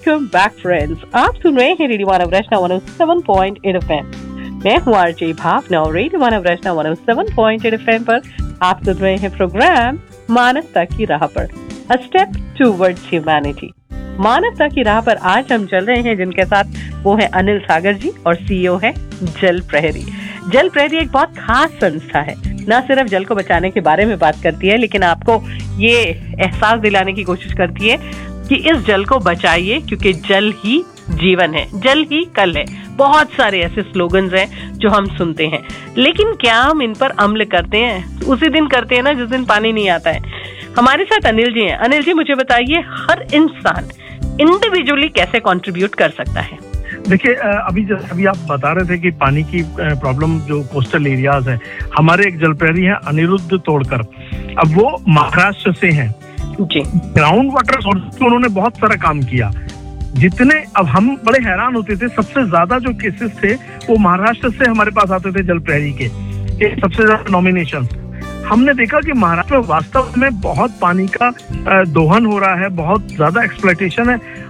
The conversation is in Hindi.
वेलकम बैक फ्रेंड्स, आप सुन रहे हैं रेडियो मानव रचना 107.8 FM। मैं हूँ आरजे भावना और रेडियो मानव रचना 107.8 FM पर आप सुन रहे हैं प्रोग्राम मानवता की राह पर, अ स्टेप टूवर्ड्स ह्यूमैनिटी। मानवता की राह पर आज हम चल रहे हैं जिनके साथ, वो है अनिल सागर जी और सीईओ है जल प्रहरी। जल प्रहरी एक बहुत खास संस्था है, न सिर्फ जल को बचाने के बारे में बात करती है, लेकिन आपको ये एहसास दिलाने की कोशिश करती है कि इस जल को बचाइए क्योंकि जल ही जीवन है, जल ही कल है। बहुत सारे ऐसे स्लोगन्स हैं जो हम सुनते हैं, लेकिन क्या हम इन पर अमल करते हैं? उसी दिन करते हैं ना जिस दिन पानी नहीं आता है। हमारे साथ अनिल जी हैं। अनिल जी, मुझे बताइए, हर इंसान इंडिविजुअली कैसे कंट्रीब्यूट कर सकता है? देखिए, अभी आप बता रहे थे कि पानी की प्रॉब्लम जो कोस्टल एरियाज है, हमारे एक जल प्रहरी हैं अनिरुद्ध तोड़कर। अब वो महाराष्ट्र से हैं जी। ग्राउंड वाटर सोर्स पे उन्होंने बहुत सारा काम किया। जितने, अब हम बड़े हैरान होते थे, सबसे ज्यादा जो केसेस थे वो महाराष्ट्र से हमारे पास आते थे जल प्रहरी के, सबसे ज्यादा नॉमिनेशन। हमने देखा कि महाराष्ट्र में वास्तव में बहुत पानी का दोहन हो रहा है, बहुत ज्यादा एक्सप्लॉयटेशन है